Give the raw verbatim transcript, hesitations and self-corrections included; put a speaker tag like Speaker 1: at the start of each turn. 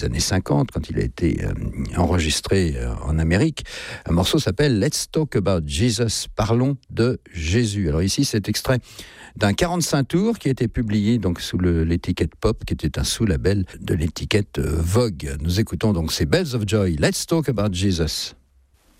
Speaker 1: années cinquante, quand il a été euh, enregistré euh, en Amérique. Un morceau s'appelle Let's Talk About Jesus, parlons de Jésus. Alors ici, c'est extrait d'un quarante-cinq tours qui a été publié donc sous le, l'étiquette Pop, qui était un sous-label de l'étiquette euh, Vogue. Nous écoutons donc ces Bells of Joy, Let's Talk About Jesus.